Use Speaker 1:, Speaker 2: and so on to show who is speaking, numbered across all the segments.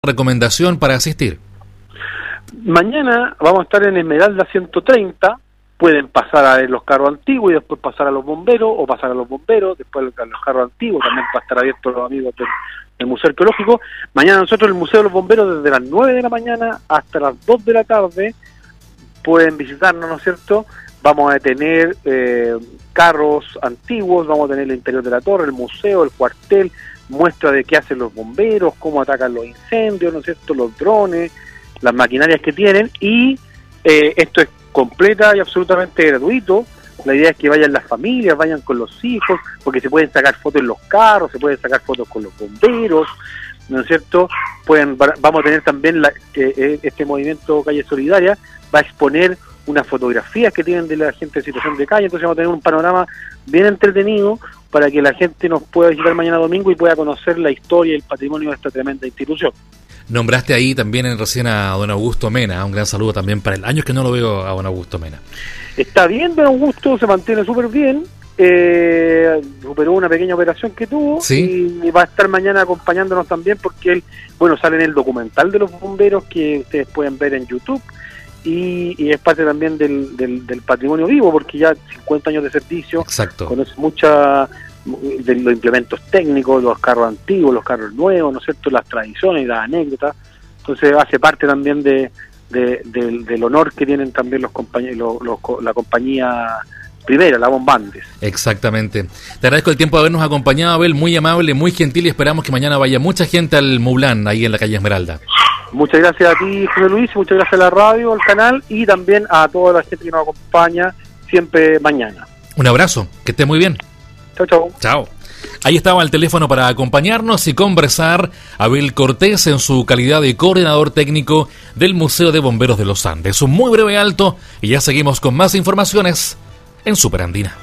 Speaker 1: recomendación para asistir?
Speaker 2: Mañana vamos a estar en Esmeralda 130, pueden pasar a ver los carros antiguos y después pasar a los bomberos, o pasar a los bomberos, después a los carros antiguos, también va a estar abierto a los amigos del Museo Arqueológico. Mañana nosotros el Museo de los Bomberos desde las 9 de la mañana hasta las 2 de la tarde pueden visitarnos, ¿no es cierto? Vamos a tener carros antiguos, vamos a tener el interior de la torre, el museo, el cuartel, muestra de qué hacen los bomberos, cómo atacan los incendios, ¿no es cierto?, los drones, las maquinarias que tienen, y esto es completa y absolutamente gratuito. La idea es que vayan las familias, vayan con los hijos, porque se pueden sacar fotos en los carros, se pueden sacar fotos con los bomberos, ¿no es cierto? Vamos a tener también este movimiento Calle Solidaria, va a exponer unas fotografías que tienen de la gente en situación de calle, entonces vamos a tener un panorama bien entretenido para que la gente nos pueda visitar mañana domingo y pueda conocer la historia y el patrimonio de esta tremenda institución.
Speaker 1: Nombraste ahí también recién a don Augusto Mena, un gran saludo también para él. Años que no lo veo a don Augusto Mena.
Speaker 2: Está bien, don Augusto se mantiene súper bien, superó una pequeña operación que tuvo, ¿sí? Y va a estar mañana acompañándonos también porque él, sale en el documental de los bomberos que ustedes pueden ver en YouTube. Y es parte también del patrimonio vivo, porque ya 50 años de servicio. Exacto. Conoce mucha de los implementos técnicos, los carros antiguos, los carros nuevos, ¿no es cierto?, las tradiciones y las anécdotas. Entonces hace parte también del honor que tienen también los compañeros, la compañía primera, la Bombandes. Exactamente. Te agradezco el tiempo de habernos acompañado, Abel, muy amable, muy gentil, y esperamos que mañana vaya mucha gente al Moulin, ahí en la calle Esmeralda. Muchas gracias a ti, José Luis, muchas gracias a la radio, al canal, y también a toda la gente que nos acompaña siempre mañana. Un abrazo, que esté muy bien. Chao, chao. Chao. Ahí estaba el teléfono para acompañarnos y conversar Abel Cortés en su calidad de coordinador técnico del Museo de Bomberos de los Andes. Un muy breve alto y ya seguimos con más informaciones en Superandina.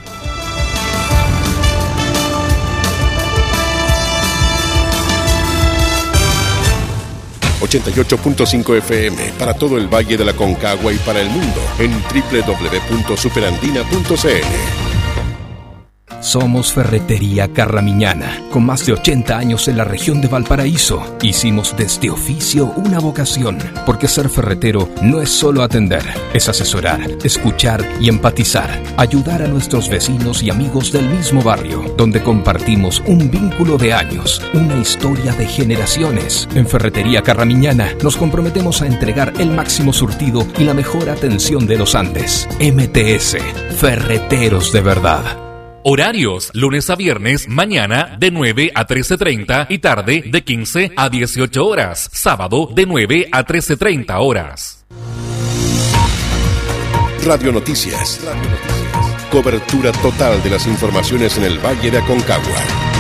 Speaker 3: ...88.5 FM para todo el Valle de la Concagua y para el mundo en www.superandina.cl.
Speaker 4: Somos Ferretería Carramiñana, con más de 80 años en la región de Valparaíso. Hicimos de este oficio una vocación, porque ser ferretero no es solo atender, es asesorar, escuchar y empatizar, ayudar a nuestros vecinos y amigos del mismo barrio, donde compartimos un vínculo de años, una historia de generaciones. En Ferretería Carramiñana nos comprometemos a entregar el máximo surtido y la mejor atención de los Andes. MTS, Ferreteros de verdad.
Speaker 1: Horarios, lunes a viernes, mañana de 9 a 13:30 y tarde de 15 a 18 horas. Sábado de 9 a 13:30 horas.
Speaker 3: Radio Noticias. Cobertura total de las informaciones en el Valle de Aconcagua.